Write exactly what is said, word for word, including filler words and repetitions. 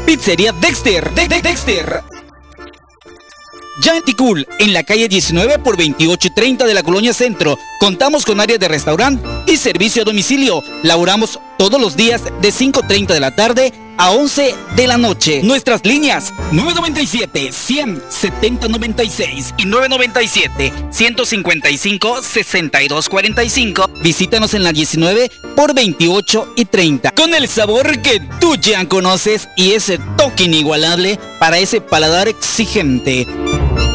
Pizzería Dexter, de de Dexter. Ya en Ticul, en la calle diecinueve por veintiocho y treinta de la Colonia Centro, contamos con área de restaurante y servicio a domicilio. Laboramos todos los días de cinco treinta de la tarde a once de la noche. Nuestras líneas nueve nueve siete, cien, setenta noventa y seis y nueve nueve siete, ciento cincuenta y cinco, sesenta y dos cuarenta y cinco. Visítanos en la diecinueve por veintiocho y treinta. Con el sabor que tú ya conoces y ese toque inigualable para ese paladar exigente.